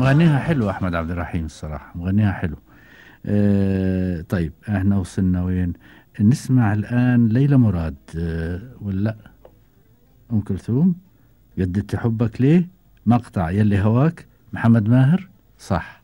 مغنيها حلو أحمد عبد الرحيم الصراحة، مغنيها حلو. طيب احنا وصلنا وين؟ نسمع الآن ليلى مراد ولا لأ؟ أم كلثوم. جددت حبك ليه؟ مقطع يلي هواك محمد ماهر. صح.